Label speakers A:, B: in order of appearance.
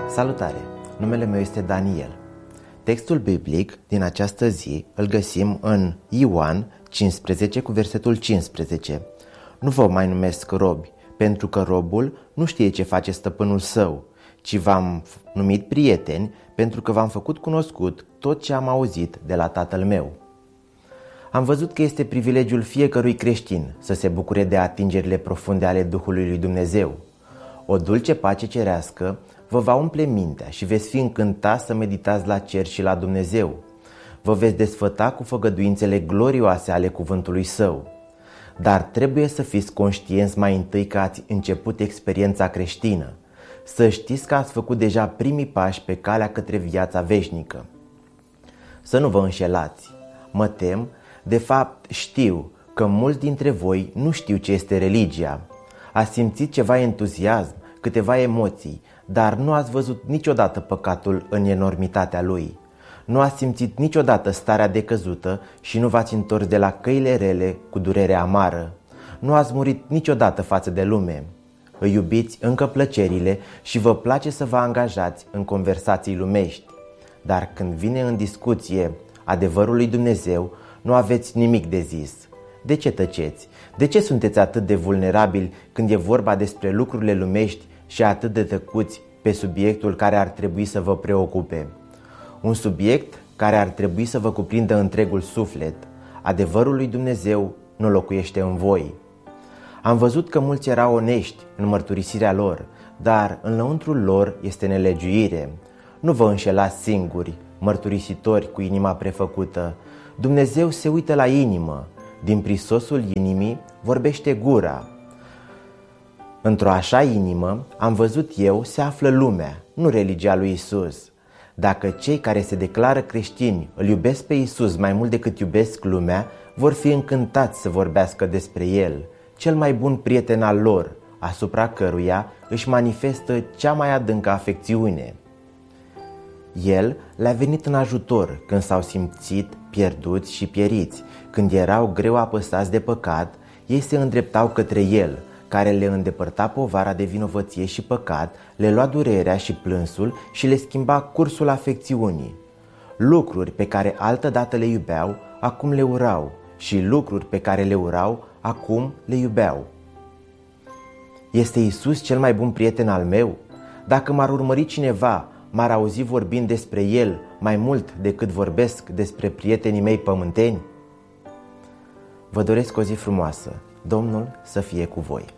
A: Salutare! Numele meu este Daniel. Textul biblic din această zi îl găsim în Ioan 15 cu versetul 15. Nu vă mai numesc robi, pentru că robul nu știe ce face stăpânul său, ci v-am numit prieteni, pentru că v-am făcut cunoscut tot ce am auzit de la Tatăl meu. Am văzut că este privilegiul fiecărui creștin să se bucure de atingerile profunde ale Duhului lui Dumnezeu. O dulce pace cerească vă va umple mintea și veți fi încântați să meditați la cer și la Dumnezeu. Vă veți desfăta cu făgăduințele glorioase ale cuvântului Său. Dar trebuie să fiți conștienți mai întâi că ați început experiența creștină, să știți că ați făcut deja primii pași pe calea către viața veșnică. Să nu vă înșelați. Mă tem, de fapt știu, că mulți dintre voi nu știu ce este religia. Ați simțit ceva entuziasm, câteva emoții, dar nu ați văzut niciodată păcatul în enormitatea lui. Nu ați simțit niciodată starea decăzută și nu v-ați întors de la căile rele cu durere amară. Nu ați murit niciodată față de lume. Îi iubiți încă plăcerile și vă place să vă angajați în conversații lumești. Dar când vine în discuție adevărul lui Dumnezeu, nu aveți nimic de zis. De ce tăceți? De ce sunteți atât de vulnerabili când e vorba despre lucrurile lumești și atât de tăcuți pe subiectul care ar trebui să vă preocupe? Un subiect care ar trebui să vă cuprindă întregul suflet. Adevărul lui Dumnezeu nu locuiește în voi. Am văzut că mulți erau onești în mărturisirea lor, dar înăuntrul lor este nelegiuire. Nu vă înșelați singuri, mărturisitori cu inima prefăcută. Dumnezeu se uită la inimă. Din prisosul inimii vorbește gura. Într-o așa inimă, am văzut eu, se află lumea, nu religia lui Isus. Dacă cei care se declară creștini îl iubesc pe Isus mai mult decât iubesc lumea, vor fi încântați să vorbească despre El, cel mai bun prieten al lor, asupra căruia își manifestă cea mai adâncă afecțiune. El le-a venit în ajutor când s-au simțit pierduți și pieriți. Când erau greu apăsați de păcat, ei se îndreptau către El, care le îndepărta povara de vinovăție și păcat, le lua durerea și plânsul și le schimba cursul afecțiunii. Lucruri pe care altădată le iubeau, acum le urau, și lucruri pe care le urau, acum le iubeau. Este Isus cel mai bun prieten al meu? Dacă m-ar urmări cineva, m-ar auzi vorbind despre El mai mult decât vorbesc despre prietenii mei pământeni? Vă doresc o zi frumoasă. Domnul să fie cu voi.